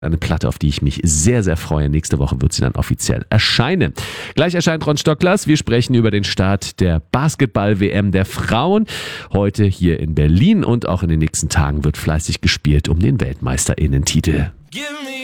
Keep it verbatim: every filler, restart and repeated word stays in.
Eine Platte, auf die ich mich sehr, sehr freue. Nächste Woche wird sie dann offiziell erscheinen. Gleich erscheint Ron Stocklas. Wir sprechen über den Start der Basketball-W M der Frauen. Heute hier in Berlin und auch in den nächsten Tagen wird fleißig gespielt um den WeltmeisterInnen-Titel.